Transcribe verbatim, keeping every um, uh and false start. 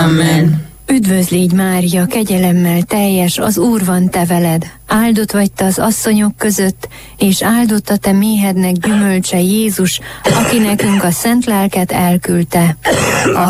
Amen. Üdvözl légy, Mária, kegyelemmel teljes, az Úr van te veled. Áldott vagy te az asszonyok között, és áldott a te méhednek gyümölcse, Jézus, aki nekünk a szent lelket elküldte. A